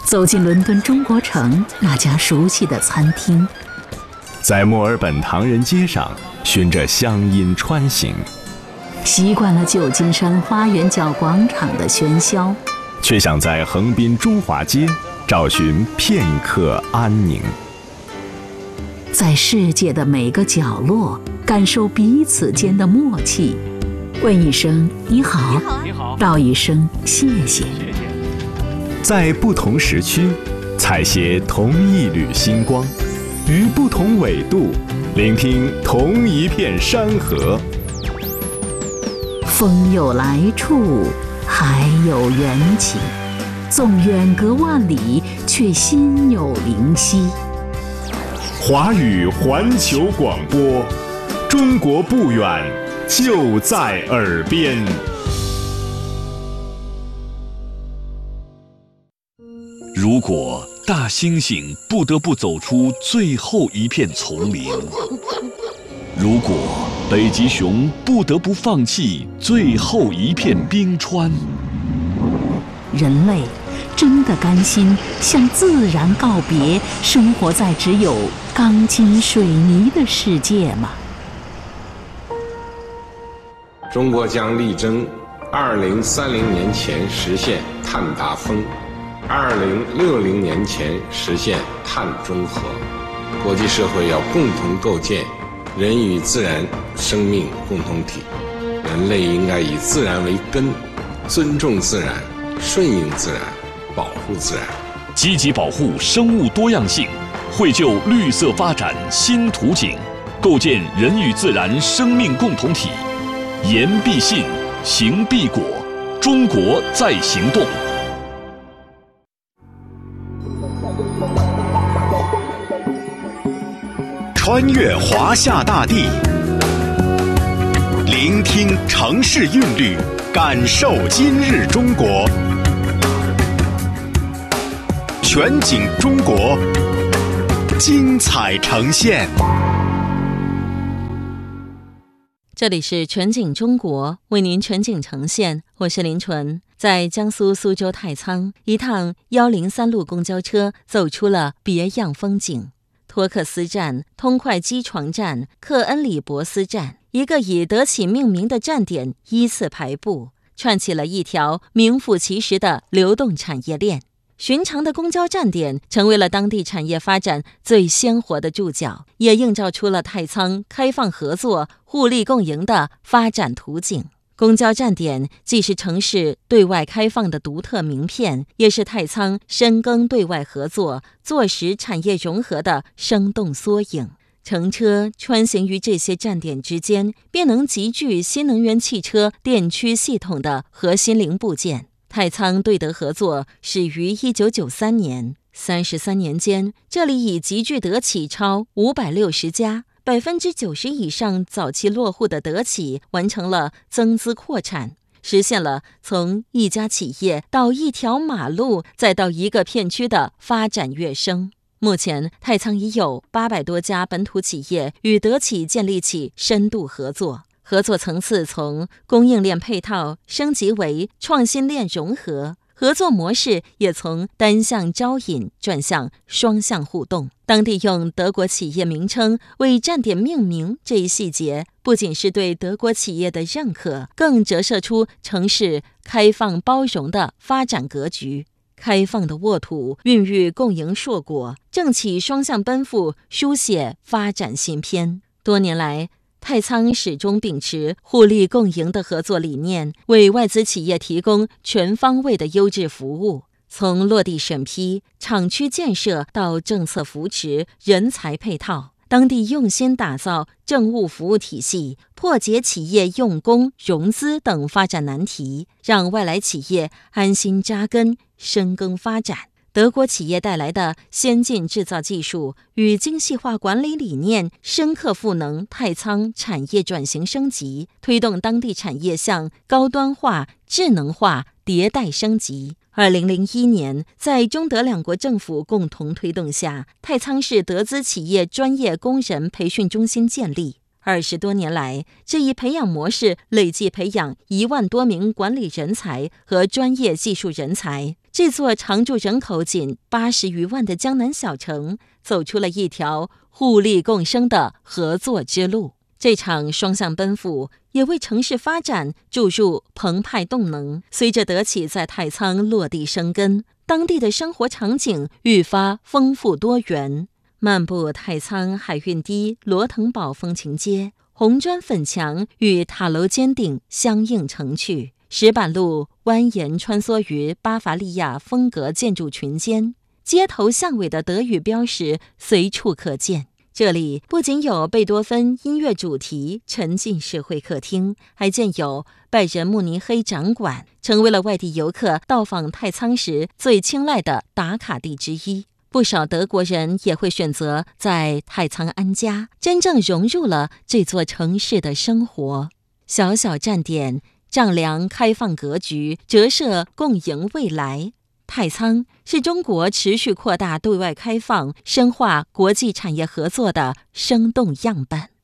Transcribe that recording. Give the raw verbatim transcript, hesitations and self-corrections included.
走进伦敦中国城那家熟悉的餐厅， 在墨尔本唐人街上循着乡音穿行， 习惯了旧金山花园角广场的喧嚣， 却想在横滨中华街找寻片刻安宁。 在世界的每个角落感受彼此间的默契，问一声你好， 你好， 道一声谢谢。 在不同时区采撷同一缕星光，于不同纬度聆听同一片山河。 风有来处，海有缘起，纵远隔万里，却心有灵犀。 华语环球广播，中国不远，就在耳边。 如果大猩猩不得不走出最后一片丛林，如果北极熊不得不放弃最后一片冰川， 人类真的甘心向自然告别，生活在只有钢筋水泥的世界吗？ 中国将力争二零三零年前实现碳达峰，二零六零年前实现碳中和。国际社会要共同构建人与自然生命共同体，人类应该以自然为根，尊重自然，顺应自然，保护自然， 积极保护生物多样性，绘就绿色发展新图景，构建人与自然生命共同体。言必信，行必果，中国在行动。 穿越华夏大地，聆听城市韵律，感受今日中国。全景中国，精彩呈现。 这里是全景中国，为您全景呈现，我是林纯。在江苏苏州太仓，一趟一零三路公交车走出了别样风景。托克斯站、通快机床站、克恩里伯斯站，一个以德企命名的站点依次排布，串起了一条名副其实的流动产业链。寻常的公交站点成为了当地产业发展最鲜活的注脚，也映照出了太仓开放合作、互利共赢的发展图景。公交站点既是城市对外开放的独特名片，也是太仓深耕对外合作、坐实产业融合的生动缩影。乘车穿行于这些站点之间，便能集聚新能源汽车电驱系统的核心零部件。太仓对德合作始于一九九三年，三十三年间，这里已集聚德企超五百六十家，百分之九十以上早期落户的德企完成了增资扩产，实现了从一家企业到一条马路再到一个片区的发展跃升。目前，太仓已有八百多家本土企业与德企建立起深度合作。合作层次从供应链配套升级为创新链融合，合作模式也从单向招引转向双向互动。当地用德国企业名称为站点命名，这一细节不仅是对德国企业的认可，更折射出城市开放包容的发展格局。开放的沃土孕育共赢硕果，政企双向奔赴，书写发展新篇。多年来，太仓始终秉持互利共赢的合作理念，为外资企业提供全方位的优质服务，从落地审批、厂区建设到政策扶持、人才配套，当地用心打造政务服务体系，破解企业用工、融资等发展难题，让外来企业安心扎根、深耕发展。德国企业带来的先进制造技术与精细化管理理念，深刻赋能太仓产业转型升级，推动当地产业向高端化、智能化迭代升级。二零零一年，在中德两国政府共同推动下，太仓市德资企业专业工人培训中心建立。 二十多年来，这一培养模式累计培养一万多名管理人才和专业技术人才。这座常住人口仅八十余万的江南小城，走出了一条互利共生的合作之路。这场双向奔赴也为城市发展注入澎湃动能。随着德企在太仓落地生根，当地的生活场景愈发丰富多元。漫步太仓海运堤罗腾堡风情街，红砖粉墙与塔楼尖顶相映成趣，石板路蜿蜒穿梭于巴伐利亚风格建筑群间，街头巷尾的德语标识随处可见。这里不仅有贝多芬音乐主题沉浸式会客厅，还建有拜仁慕尼黑展馆，成为了外地游客到访太仓时最青睐的打卡地之一。不少德国人也会选择在太仓安家，真正融入了这座城市的生活。小小站点，丈量开放格局，折射共赢未来。太仓是中国持续扩大对外开放、深化国际产业合作的生动样板。